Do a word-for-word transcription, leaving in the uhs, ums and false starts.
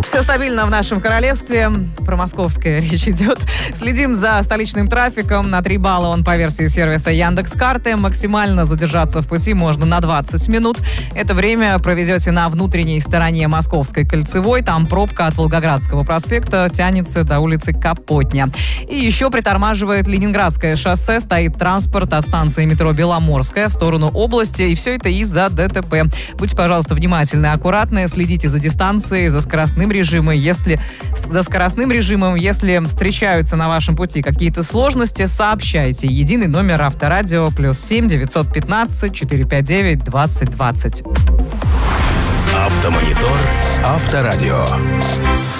Все стабильно в нашем королевстве. Про московское речь идет. Следим за столичным трафиком. На три балла он по версии сервиса Яндекс.Карты. Максимально задержаться в пути можно на двадцать минут. Это время проведете на внутренней стороне Московской кольцевой. Там пробка от Волгоградского проспекта тянется до улицы Капотня. И еще притормаживает Ленинградское шоссе. Стоит транспорт от станции метро Беломорская в сторону области. И все это из-за ДТП. Будьте, пожалуйста, внимательны и аккуратны. Следите за дистанцией, за скоростным режимом. Если за скоростным режимом, если встречаются на вашем пути какие-то сложности, сообщайте. Единый номер Авторадио плюс семь девятьсот пятнадцать четыреста пятьдесят девять двадцать двадцать. Автомонитор Авторадио.